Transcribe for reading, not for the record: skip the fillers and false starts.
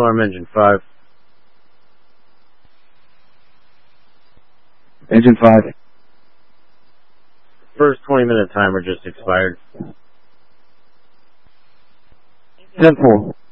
alarm engine 5. Engine 5. First 20-minute timer just expired. 10-4.